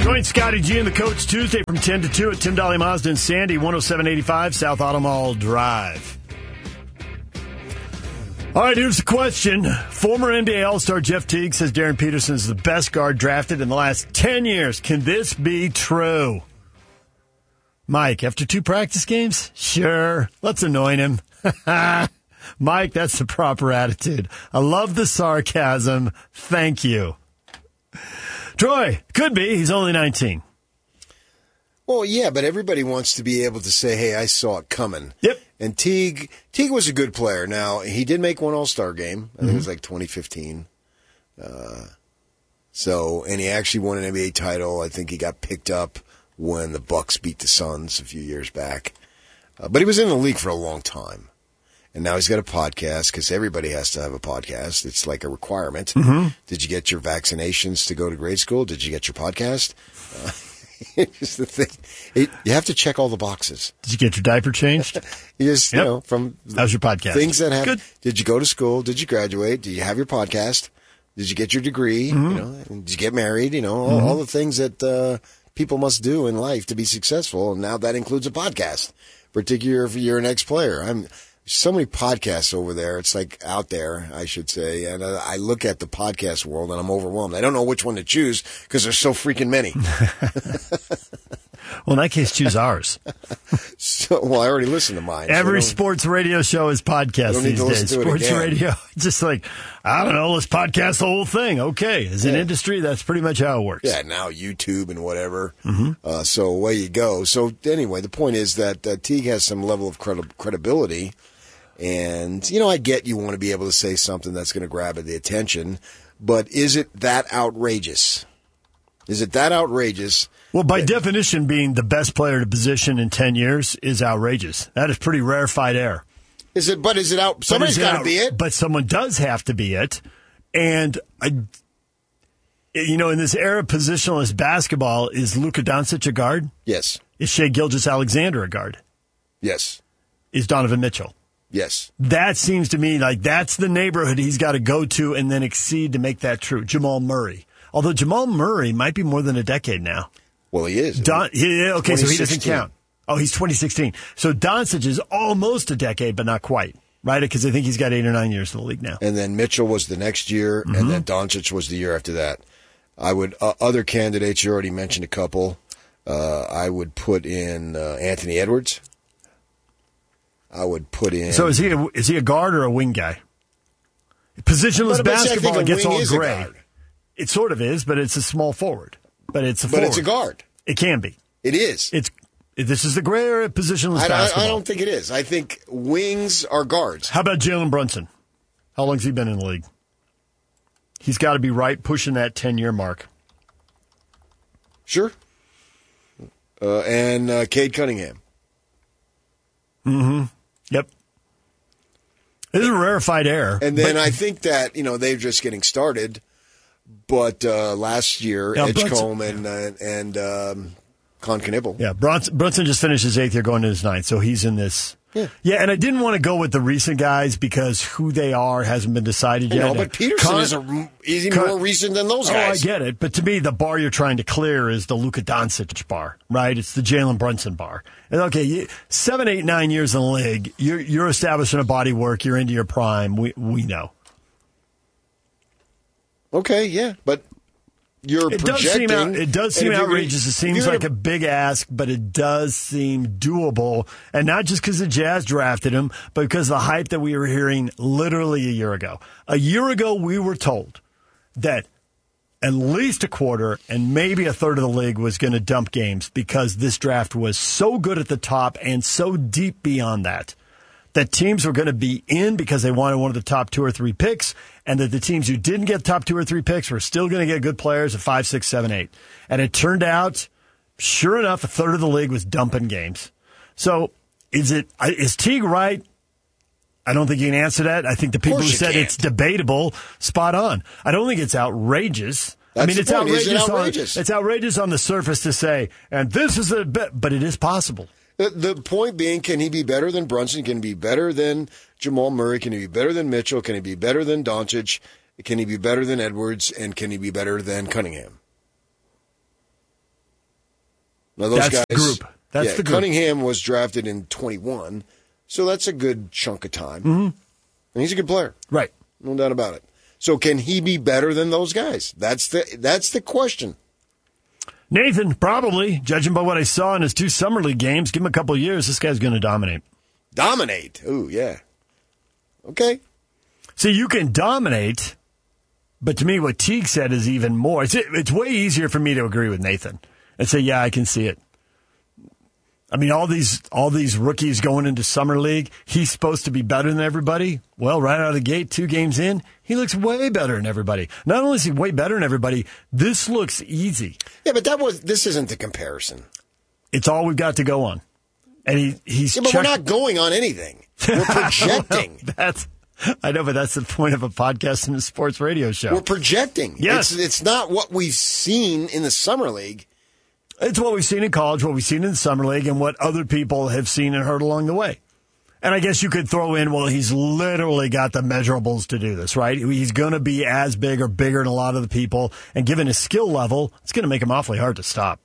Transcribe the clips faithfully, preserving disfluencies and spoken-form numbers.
Join Scotty G and the Coach Tuesday from ten to two at Tim Dolly Mazda and Sandy, one oh seven eighty-five South Auto Mall Drive. All right, here's the question. Former N B A All-Star Jeff Teague says Darren Peterson is the best guard drafted in the last ten years. Can this be true? Mike, after two practice games? Sure. Let's anoint him. Mike, that's the proper attitude. I love the sarcasm. Thank you. Troy, could be. He's only nineteen. Well, yeah, but everybody wants to be able to say, hey, I saw it coming. Yep. And Teague, Teague was a good player. Now, he did make one All-Star game. I think mm-hmm. it was like twenty fifteen. Uh, so, and he actually won an N B A title. I think he got picked up when the Bucks beat the Suns a few years back. Uh, but he was in the league for a long time. And now he's got a podcast because everybody has to have a podcast. It's like a requirement. Mm-hmm. Did you get your vaccinations to go to grade school? Did you get your podcast? Uh, it's the thing. It, you have to check all the boxes. Did you get your diaper changed? you just, yep. you know, from how's your podcast? Things that have. Good. Did you go to school? Did you graduate? Did you have your podcast? Did you get your degree? Mm-hmm. You know, did you get married? You know, all, mm-hmm. all the things that uh, people must do in life to be successful. And now that includes a podcast, particularly if you're an ex-player. I'm. So many podcasts over there. It's like out there, I should say. And uh, I look at the podcast world and I'm overwhelmed. I don't know which one to choose because there's so freaking many. Well, in that case, choose ours. So, well, I already listened to mine. Every so sports radio show is podcast these days. Sports radio, just like, I don't know, let's podcast the whole thing. Okay. As an yeah. industry, that's pretty much how it works. Yeah, now YouTube and whatever. Mm-hmm. Uh, so away you go. So anyway, the point is that uh, Teague has some level of credi- credibility. And, you know, I get you want to be able to say something that's going to grab the attention, but is it that outrageous? Is it that outrageous? Well, by that, definition, being the best player at a position in ten years is outrageous. That is pretty rarefied air. Is it? But is it out? Somebody's got to be it. But someone does have to be it. And, I, you know, in this era of positionless basketball, is Luka Doncic a guard? Yes. Is Shai Gilgeous-Alexander a guard? Yes. Is Donovan Mitchell? Yes. That seems to me like that's the neighborhood he's got to go to and then exceed to make that true. Jamal Murray. Although Jamal Murray might be more than a decade now. Well, he is. Don, he, okay, so he doesn't count. Oh, he's twenty sixteen. So Doncic is almost a decade, but not quite, right? Because I think he's got eight or nine years in the league now. And then Mitchell was the next year, mm-hmm. and then Doncic was the year after that. I would uh, other candidates, you already mentioned a couple. Uh, I would put in uh, Anthony Edwards. I would put in. So is he a, is he a guard or a wing guy? Positionless but, but basketball see, gets all is gray. It sort of is, but it's a small forward. But it's a but forward. it's a guard. It can be. It is. It's this is the gray area of positionless I, basketball. I, I don't think it is. I think wings are guards. How about Jalen Brunson? How long's he been in the league? He's got to be right pushing that ten-year mark. Sure. Uh, and uh, Cade Cunningham. Mm-hmm. Yep. This is a rarefied air. And then but, I think that, you know, they're just getting started. But uh, last year, yeah, Edgecombe and, uh, and um, Con Knibble. Yeah, Brunson, Brunson just finished his eighth year going to his ninth, so he's in this. Yeah. yeah, and I didn't want to go with the recent guys because who they are hasn't been decided yet. No, but Peterson Con, is, a, is even Con, more recent than those guys. Oh, I get it. But to me, the bar you're trying to clear is the Luka Doncic bar, right? It's the Jalen Brunson bar. And okay, seven, eight, nine years in the league, you're, you're establishing a body work, you're into your prime. We we know. Okay, yeah, but you're it projecting. Does seem out, it does seem outrageous. It seems like a big ask, but it does seem doable. And not just because the Jazz drafted him, but because of the hype that we were hearing literally a year ago. A year ago, we were told that at least a quarter and maybe a third of the league was going to dump games because this draft was so good at the top and so deep beyond that. That teams were going to be in because they wanted one of the top two or three picks, and that the teams who didn't get top two or three picks were still going to get good players at five, six, seven, eight. And it turned out, sure enough, a third of the league was dumping games. So is it is Teague right? I don't think you can answer that. I think the people who said can't. It's debatable, spot on. I don't think it's outrageous. That's I mean, it's outrageous, it outrageous? On, it's outrageous on the surface to say, and this is a bit, but it is possible. The, the point being, can he be better than Brunson? Can he be better than Jamal Murray? Can he be better than Mitchell? Can he be better than Doncic? Can he be better than Edwards? And can he be better than Cunningham? Now those that's guys, the group. That's yeah, the group. Cunningham was drafted in twenty-one, so that's a good chunk of time. Mm-hmm. And he's a good player. Right. No doubt about it. So can he be better than those guys? That's the that's the question. Nathan, probably, judging by what I saw in his two Summer League games, give him a couple of years, this guy's going to dominate. Dominate. Ooh, yeah. Okay. See, you can dominate, but to me what Teague said is even more. It's, it's way easier for me to agree with Nathan and say, yeah, I can see it. I mean, all these all these rookies going into Summer League, he's supposed to be better than everybody. Well, right out of the gate, two games in, he looks way better than everybody. Not only is he way better than everybody, this looks easy. Yeah, but that was this isn't the comparison. It's all we've got to go on. And he, he's yeah, but checked- we're not going on anything. We're projecting. that's I know, but that's the point of a podcast and a sports radio show. We're projecting. Yes. It's, it's not what we've seen in the Summer League. It's what we've seen in college, what we've seen in the Summer League, and what other people have seen and heard along the way. And I guess you could throw in, well, he's literally got the measurables to do this, right? He's going to be as big or bigger than a lot of the people. And given his skill level, it's going to make him awfully hard to stop.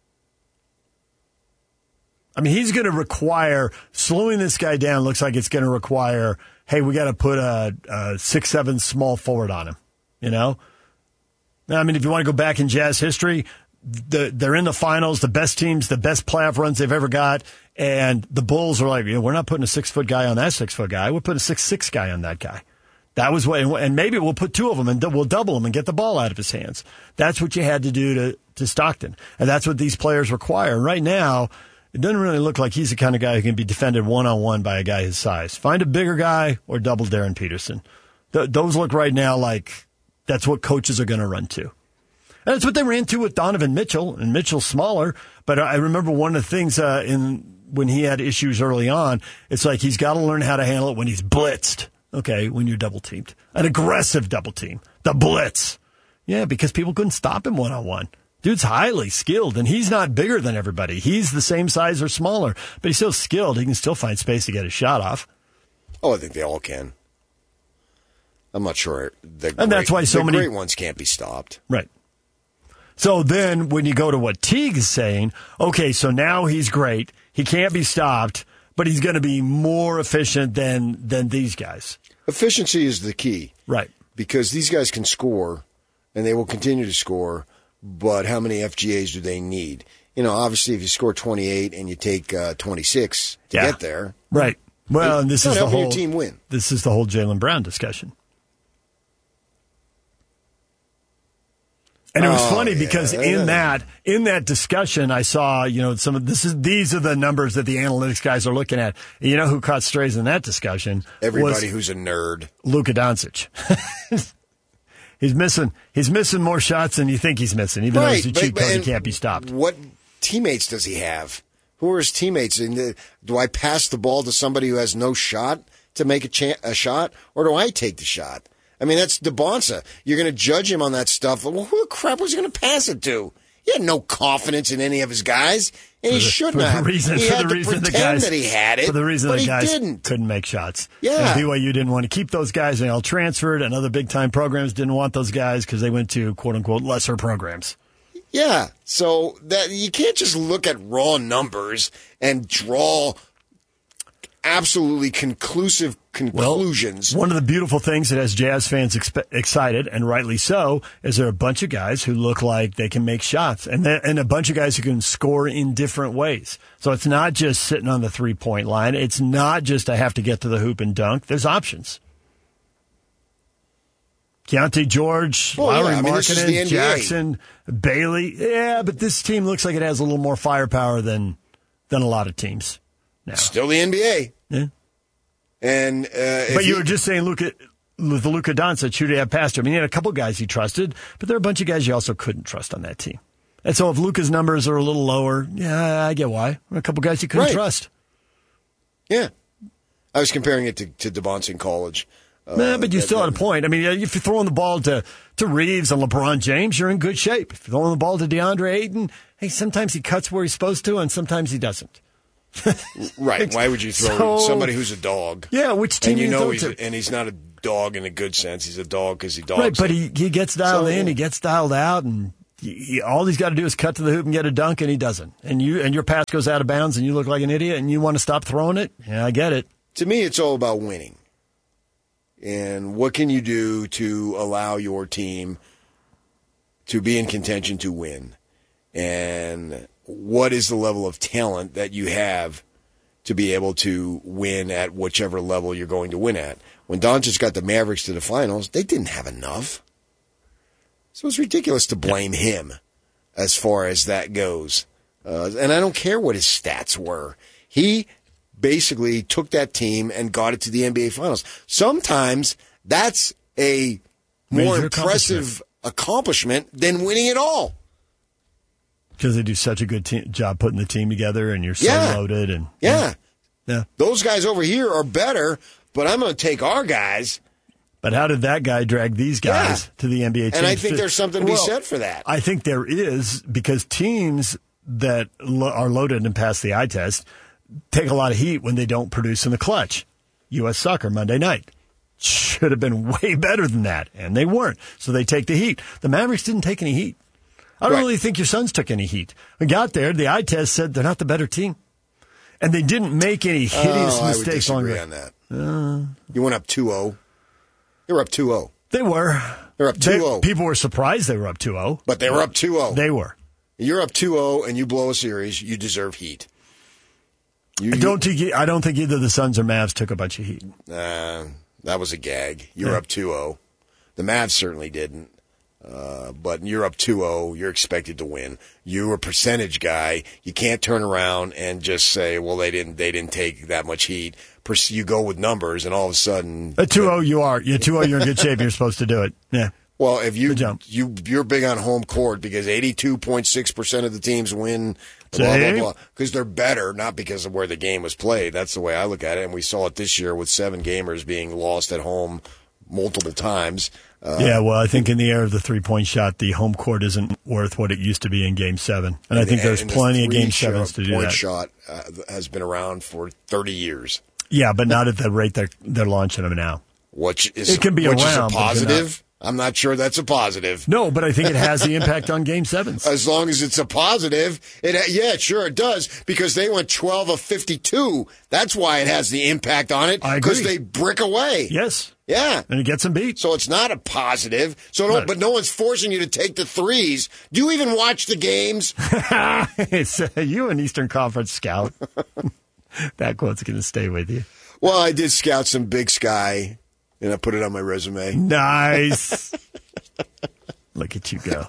I mean, he's going to require, slowing this guy down looks like it's going to require, hey, we got to put a, a six seven small forward on him, you know? I mean, if you want to go back in Jazz history, The, they're in the finals, the best teams, the best playoff runs they've ever got, and the Bulls are like, you know, we're not putting a six-foot guy on that six-foot guy. We're putting a six-six guy on that guy. That was what, and maybe we'll put two of them and we'll double him and get the ball out of his hands. That's what you had to do to, to Stockton, and that's what these players require. Right now, it doesn't really look like he's the kind of guy who can be defended one-on-one by a guy his size. Find a bigger guy or double Darren Peterson. Th- those look right now like that's what coaches are going to run to. And that's what they ran to with Donovan Mitchell, and Mitchell's smaller. But I remember one of the things uh, in when he had issues early on, it's like he's got to learn how to handle it when he's blitzed. Okay, when you're double teamed, an aggressive double team, the blitz. Yeah, because people couldn't stop him one on one. Dude's highly skilled, and he's not bigger than everybody. He's the same size or smaller, but he's still skilled. He can still find space to get a shot off. Oh, I think they all can. I'm not sure. The and great, that's why so the many great ones can't be stopped. Right. So then when you go to what Teague is saying, okay, so now he's great. He can't be stopped, but he's going to be more efficient than than these guys. Efficiency is the key. Right. Because these guys can score, and they will continue to score, but how many F G As do they need? You know, obviously if you score twenty-eight and you take uh, twenty-six to yeah. get there. Right. Well, and this is the whole your team win. This is the whole Jaylen Brown discussion. And it was oh, funny yeah. because in that in that discussion, I saw, you know, some of this is these are the numbers that the analytics guys are looking at. And you know who caught strays in that discussion? Everybody who's a nerd. Luka Doncic. he's missing he's missing more shots than you think he's missing, even right, though he's a cheat but, code, he and can't be stopped. What teammates does he have? Who are his teammates? And the, do I pass the ball to somebody who has no shot to make a, cha- a shot, or do I take the shot? I mean, that's DeBonsa. You're going to judge him on that stuff. Well, who the crap was he going to pass it to? He had no confidence in any of his guys, and he the, shouldn't for have. The reason, he for had the to reason pretend the guys, that he had it, for the reason but the he guys didn't. couldn't make shots. Yeah. And B Y U didn't want to keep those guys. They all transferred, and other big-time programs didn't want those guys because they went to, quote-unquote, lesser programs. Yeah, so that you can't just look at raw numbers and draw absolutely conclusive conclusions. Well, one of the beautiful things that has Jazz fans expe- excited, and rightly so, is there are a bunch of guys who look like they can make shots, and then, and a bunch of guys who can score in different ways. So it's not just sitting on the three-point line. It's not just I have to get to the hoop and dunk. There's options. Keontae George, well, Lowry yeah, I mean, this is the Markkanen, N B A. Jackson, Bailey. Yeah, but this team looks like it has a little more firepower than than a lot of teams now. Still the N B A. Yeah. And uh, but you he, were just saying, Luka, with Luka Doncic, who did he have past him? I mean, he had a couple guys he trusted, but there are a bunch of guys you also couldn't trust on that team. And so if Luka's numbers are a little lower, yeah, I get why. A couple guys you couldn't right. trust. Yeah. I was comparing it to, to DeBonsa in college. Uh, nah, but you that, still that, had a point. I mean, if you're throwing the ball to, to Reeves and LeBron James, you're in good shape. If you're throwing the ball to DeAndre Ayton, hey, sometimes he cuts where he's supposed to and sometimes he doesn't. Right. Why would you throw so, somebody who's a dog? Yeah, which team and you you know throw he's to? A, and he's not a dog in a good sense. He's a dog because he dogs. Right, but it. he, he gets dialed So, in, he gets dialed out, and he, all he's got to do is cut to the hoop and get a dunk, and he doesn't. And you and your pass goes out of bounds, and you look like an idiot, and you want to stop throwing it? Yeah, I get it. To me, it's all about winning. And what can you do to allow your team to be in contention to win? And what is the level of talent that you have to be able to win at whichever level you're going to win at? When Doncic got the Mavericks to the finals, they didn't have enough. So it's ridiculous to blame him as far as that goes. Uh, and I don't care what his stats were. He basically took that team and got it to the N B A Finals. Sometimes that's a more Major impressive accomplishment than winning it all. Because they do such a good te- job putting the team together, and you're so Yeah. loaded. And Yeah. yeah. Those guys over here are better, but I'm going to take our guys. But how did that guy drag these guys Yeah. to the N B A? And I teams? think there's something to be Well, said for that. I think there is, because teams that lo- are loaded and pass the eye test take a lot of heat when they don't produce in the clutch. U S Soccer Monday night should have been way better than that, and they weren't. So they take the heat. The Mavericks didn't take any heat. I don't Right. really think your Suns took any heat. We got there, the eye test said they're not the better team. And they didn't make any hideous oh, mistakes I along would the disagree way. on that. Uh, you went up two oh. They were up two oh. They were. They're up They- two oh. People were surprised they were up two oh. But they were up two oh. They were. You're up two oh and you blow a series, you deserve heat. You, I don't think I don't think either the Suns or Mavs took a bunch of heat. Uh, that was a gag. You're Yeah. up two oh. The Mavs certainly didn't. Uh, but you're up two oh. You're expected to win. You're a percentage guy. You can't turn around and just say, "Well, they didn't. They didn't take that much heat." You go with numbers, and all of a sudden, At two oh, you are. You're two oh, you're in good shape. You're supposed to do it. Yeah. well, if you Good jump. you you're big on home court because eighty-two point six percent of the teams win. Blah See? blah blah. Because they're better, not because of where the game was played. That's the way I look at it, and we saw it this year with seven gamers being lost at home multiple times. Uh, Yeah, well, I think in the era of the three-point shot, the home court isn't worth what it used to be in Game Seven, and, I think there's and the plenty of Game three Sevens shot- to do point that. shot uh, has been around for thirty years. Yeah, but not at the rate they're they're launching them now. Which is It can be which around, is but a they're positive. I'm not sure that's a positive. No, but I think it has the impact on Game Sevens. As long as it's a positive, it yeah, sure it does because they went twelve of fifty-two. That's why it has the impact on it I agree. because they brick away. Yes, Yeah. and it gets them beat. So it's not a positive. So no, Right. but no one's forcing you to take the threes. Do you even watch the games? It's, uh, you an Eastern Conference scout. That quote's going to stay with you. Well, I did scout some Big Sky, and I put it on my resume. Nice. Look at you go.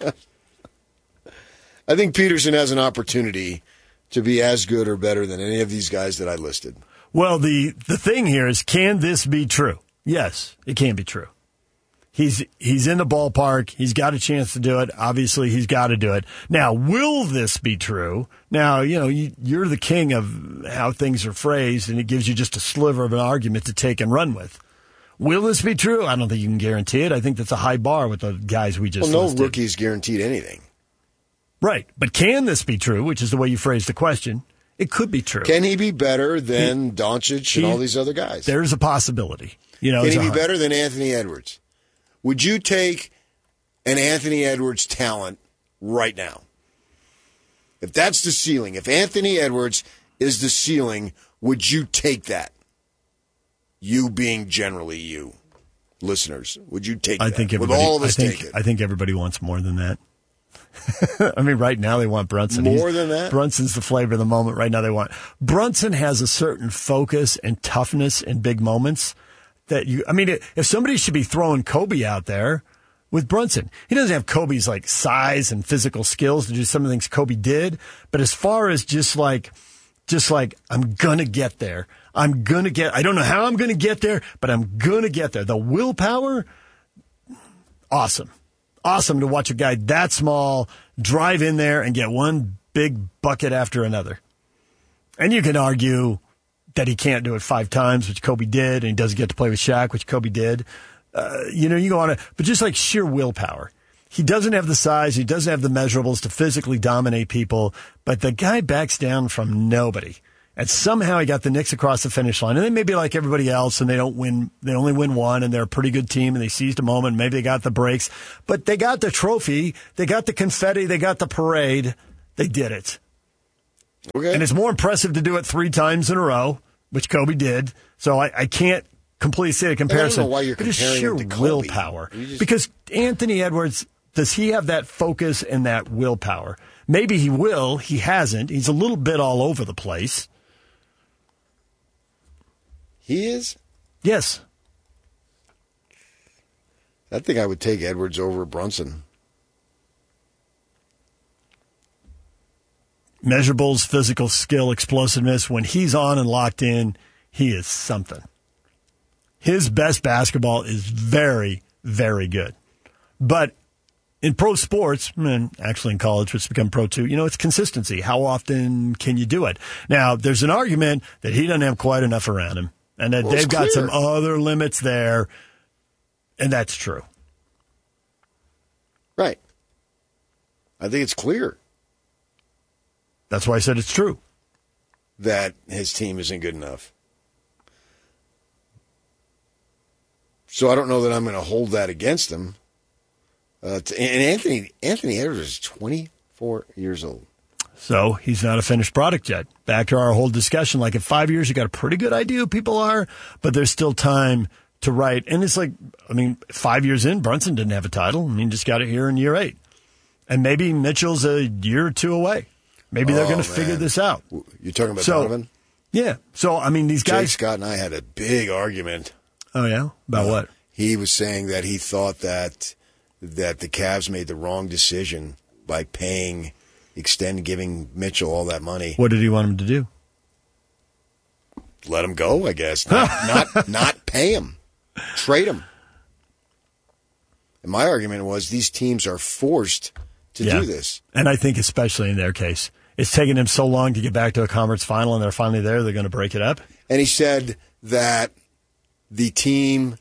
I think Peterson has an opportunity to be as good or better than any of these guys that I listed. Well, the, the thing here is, can this be true? Yes, it can be true. He's he's in the ballpark. He's got a chance to do it. Obviously, he's got to do it. Now, will this be true? Now, you know, you, you're the king of how things are phrased, and it gives you just a sliver of an argument to take and run with. Will this be true? I don't think you can guarantee it. I think that's a high bar with the guys we just Well, no listed. rookie's guaranteed anything. Right. But can this be true, which is the way you phrased the question? It could be true. Can he be better than he, Doncic and he, all these other guys? There's a possibility. You know, Can he a, be better than Anthony Edwards? Would you take an Anthony Edwards talent right now? If that's the ceiling, if Anthony Edwards is the ceiling, would you take that? You being generally you, listeners, would you take I that? think Would everybody, all of us I think, take it? I think everybody wants more than that. I mean, right now they want Brunson. More He's, than that? Brunson's the flavor of the moment. Right now they want. Brunson has a certain focus and toughness in big moments that you, I mean, if somebody should be throwing Kobe out there with Brunson, he doesn't have Kobe's like size and physical skills to do some of the things Kobe did. But as far as just like, just like, I'm going to get there. I'm going to get, I don't know how I'm going to get there, but I'm going to get there. The willpower, awesome. Awesome to watch a guy that small drive in there and get one big bucket after another. And you can argue that he can't do it five times, which Kobe did, and he doesn't get to play with Shaq, which Kobe did. Uh, you know, you go on it, but just like sheer willpower. He doesn't have the size, he doesn't have the measurables to physically dominate people, but the guy backs down from nobody. And somehow he got the Knicks across the finish line. And they may be like everybody else, and they don't win. They only win one, and they're a pretty good team, and they seized a moment. Maybe they got the breaks. But they got the trophy. They got the confetti. They got the parade. They did it. Okay. And it's more impressive to do it three times in a row, which Kobe did. So I, I can't completely say the comparison. I don't know why you're but it's comparing sheer him to Kobe. willpower. Just... Because Anthony Edwards, does he have that focus and that willpower? Maybe he will. He hasn't. He's a little bit all over the place. He is? Yes. I think I would take Edwards over Brunson. Measurables, physical skill, explosiveness. When he's on and locked in, he is something. His best basketball is very, very good. But in pro sports, and actually in college, which has become pro too, you know, it's consistency. How often can you do it? Now, there's an argument that he doesn't have quite enough around him, and that well, they've got clear. some other limits there, and that's true. Right. I think it's clear. That's why I said it's true. That his team isn't good enough. So I don't know that I'm going to hold that against him. Uh, to, and Anthony Anthony Edwards is twenty-four years old. So he's not a finished product yet. Back to our whole discussion. Like in five years, you got a pretty good idea who people are, but there's still time to write. And it's like, I mean, five years in, Brunson didn't have a title. I mean, just got it here in year eight. And maybe Mitchell's a year or two away. Maybe they're oh, going to figure this out. You're talking about so, Donovan? Yeah. So, I mean, these guys. Jake Scott and I had a big argument. Oh, yeah? About uh, what? He was saying that he thought that that the Cavs made the wrong decision by paying, extend giving Mitchell all that money. What did he want him to do? Let him go, I guess. Not not, not pay him. Trade him. And my argument was these teams are forced to yeah. do this. And I think especially in their case. It's taken them so long to get back to a conference final, and they're finally there, they're going to break it up. And he said that the team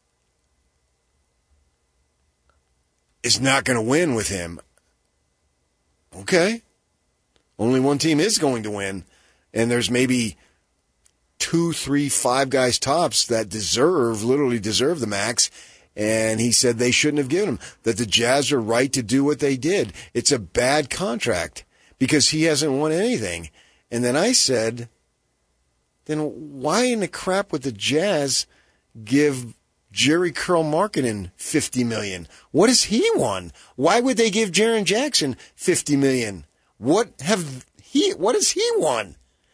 is not going to win with him. Okay. Only one team is going to win, and there's maybe two, three, five guys tops that deserve, literally deserve the max, and he said they shouldn't have given him, that the Jazz are right to do what they did. It's a bad contract because he hasn't won anything. And then I said, then why in the crap would the Jazz give Jerry Curl Markkanen fifty million dollars? What has he won? Why would they give Jaren Jackson fifty million dollars? What have he? What has he won?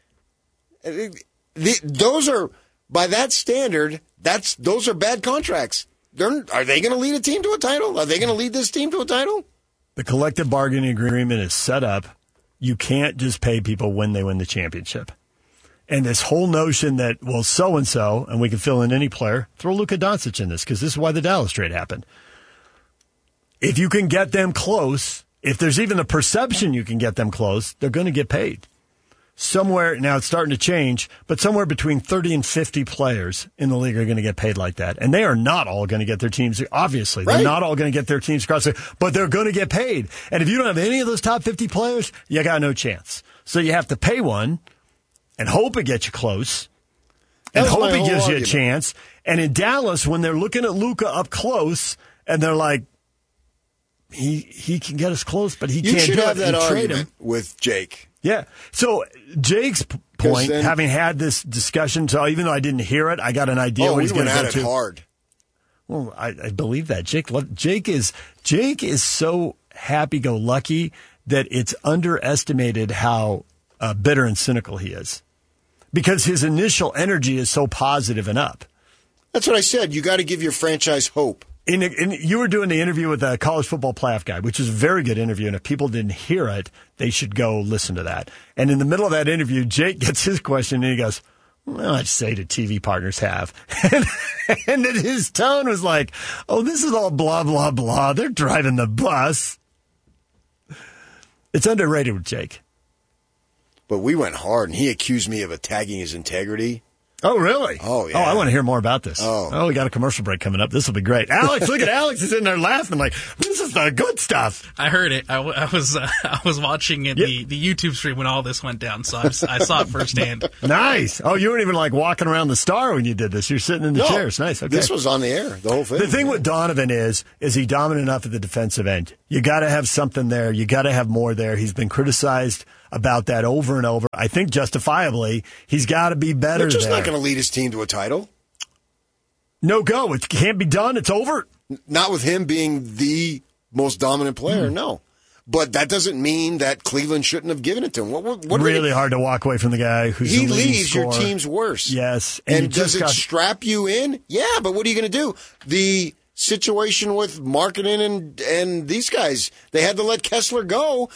The, those are, by that standard, that's those are bad contracts. They're, are they going to lead a team to a title? Are they going to lead this team to a title? The collective bargaining agreement is set up. You can't just pay people when they win the championship. And this whole notion that, well, so-and-so, and we can fill in any player, throw Luka Doncic in this, because this is why the Dallas trade happened. If you can get them close, if there's even a perception you can get them close, they're going to get paid. Somewhere, now it's starting to change, but somewhere between thirty and fifty players in the league are going to get paid like that. And they are not all going to get their teams, obviously. They're right. not all going to get their teams across the, but they're going to get paid. And if you don't have any of those top fifty players, you got no chance. So you have to pay one and hope it gets you close and hope it gives you a chance. And in Dallas, when they're looking at Luka up close and they're like, he he can get us close, but he you can't do it. You should have that argument him. with Jake. Yeah. So Jake's p- point, then, having had this discussion, so even though I didn't hear it, I got an idea oh, what he's we going to go at to. It hard. Well, I, I believe that Jake. Jake is Jake is so happy-go-lucky that it's underestimated how uh, bitter and cynical he is, because his initial energy is so positive and up. That's what I said. You got to give your franchise hope. In, in, you were doing the interview with a college football playoff guy, which is a very good interview, and if people didn't hear it, they should go listen to that. And in the middle of that interview, Jake gets his question, and he goes, well, I'd say the T V partners have. And, and then his tone was like, oh, this is all blah, blah, blah. They're driving the bus. It's underrated with Jake. But we went hard, and he accused me of attacking his integrity. Oh, really? Oh, yeah. Oh, I want to hear more about this. Oh. oh, we got a commercial break coming up. This will be great. Alex, look at Alex. He's in there laughing like, this is the good stuff. I heard it. I, w- I was uh, I was watching it, Yep. the, the YouTube stream when all this went down, so I, was, I saw it firsthand. Nice. Oh, you weren't even like walking around the star when you did this. You're sitting in the No, chairs. Nice. Okay. This was on the air, the whole thing. The thing with Donovan is, is he dominant enough at the defensive end? You got to have something there. You got to have more there. He's been criticized about that over and over. I think justifiably, he's got to be better. They're just there. not going to lead his team to a title. No go. It can't be done. It's over. Not with him being the most dominant player, mm. no. But that doesn't mean that Cleveland shouldn't have given it to him. What, what, what really they, hard to walk away from the guy who's he the leading leaves your scorer. team's worse. Yes, and, and does it got... strap you in? Yeah, but what are you going to do? The situation with marketing and and these guys, they had to let Kessler go